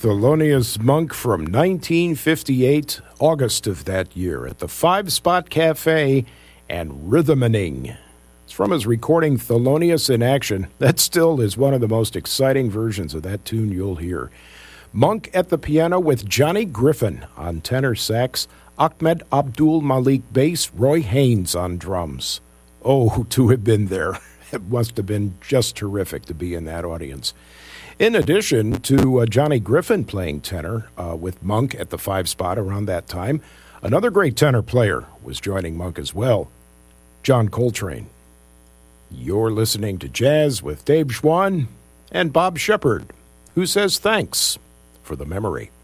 Thelonious Monk from 1958, August of that year, at the Five Spot Cafe and Rhythmaning. It's from his recording Thelonious in Action. That still is one of the most exciting versions of that tune you'll hear. Monk at the piano with Johnny Griffin on tenor sax, Ahmed Abdul Malik bass, Roy Haynes on drums. Oh, to have been there. It must have been just terrific to be in that audience. In addition to Johnny Griffin playing tenor with Monk at the Five Spot around that time, another great tenor player was joining Monk as well, John Coltrane. You're listening to Jazz with Dave Schwann and Bob Shepard, who says thanks for the memory.